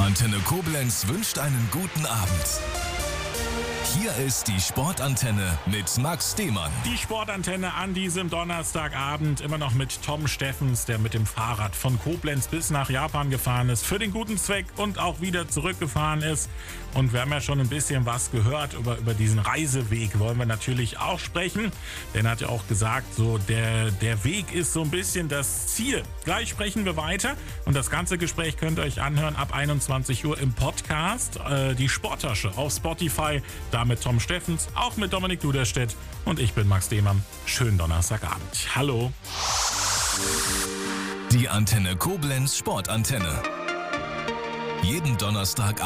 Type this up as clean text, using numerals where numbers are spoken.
Antenne Koblenz wünscht einen guten Abend. Hier ist die Sportantenne mit Max Demann. Die Sportantenne an diesem Donnerstagabend immer noch mit Tom Steffens, der mit dem Fahrrad von Koblenz bis nach Japan gefahren ist, für den guten Zweck und auch wieder zurückgefahren ist. Und wir haben ja schon ein bisschen was gehört über diesen Reiseweg, wollen wir natürlich auch sprechen. Denn er hat ja auch gesagt, so der Weg ist so ein bisschen das Ziel. Gleich sprechen wir weiter und das ganze Gespräch könnt ihr euch anhören ab 21 Uhr im Podcast. Die Sporttasche auf Spotify, da mit Tom Steffens, auch mit Dominik Duderstedt und ich bin Max Demann. Schönen Donnerstagabend. Hallo. Die Antenne Koblenz Sportantenne. Jeden Donnerstag